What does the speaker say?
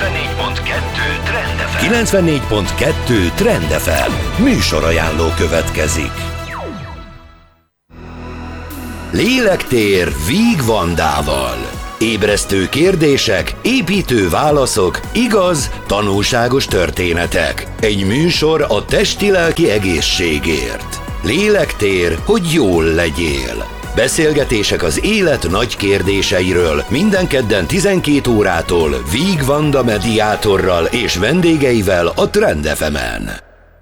Trend FM. 94.2 Trend FM. Műsorajánló következik. Lélektér Víg Vandával. Ébresztő kérdések, építő válaszok, igaz, tanulságos történetek. Egy műsor a testi-lelki egészségért. Lélektér, hogy jól legyél. Beszélgetések az élet nagy kérdéseiről minden kedden 12 órától Víg Vanda mediátorral és vendégeivel a Trend FM-en.